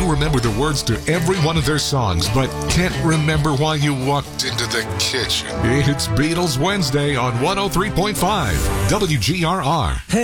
You remember the words to every one of their songs, but can't remember why you walked into the kitchen. It's Beatles Wednesday on 103.5 WGRR.